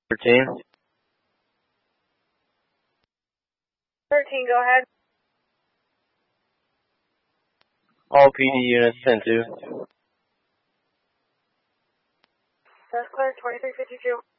13. 13, go ahead. All PD units 10-2. That's clear, 2352.